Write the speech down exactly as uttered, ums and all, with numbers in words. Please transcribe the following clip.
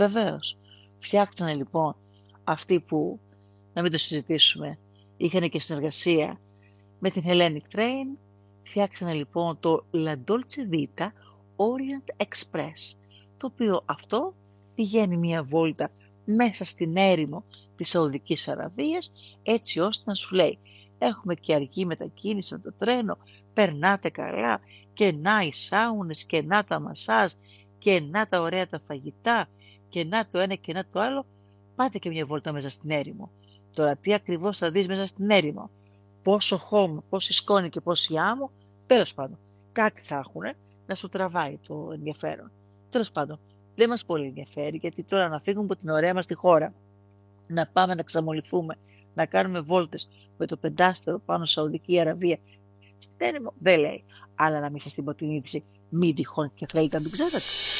Βεβαίως. Φτιάξανε λοιπόν αυτοί που, να μην το συζητήσουμε, είχαν και συνεργασία με την Hellenic Train, φτιάξανε λοιπόν το La Dolce Vita Orient Express, το οποίο αυτό πηγαίνει μια βόλτα μέσα στην έρημο της Σαουδικής Αραβίας, έτσι ώστε να σου λέει έχουμε και αργή μετακίνηση με το τρένο, περνάτε καλά και να οι σάουνες και να τα μασάζ και να τα ωραία τα φαγητά και να το ένα και να το άλλο, πάτε και μια βόλτα μέσα στην έρημο. Τώρα τι ακριβώς θα δεις μέσα στην έρημο, πόσο χώμα, πόση σκόνη και πόση άμμο, τέλος πάντων, κάτι θα έχουν να σου τραβάει το ενδιαφέρον. Τέλος πάντων, δεν μας πολύ ενδιαφέρει, γιατί τώρα να φύγουμε από την ωραία μας τη χώρα, να πάμε να ξαμολυθούμε, να κάνουμε βόλτες με το πεντάστερο πάνω στη Σαουδική Αραβία, στην έρημο δεν λέει, αλλά να μην σας την πω την είδηση, μην τυχόν και θέλετε να την ξέρετε.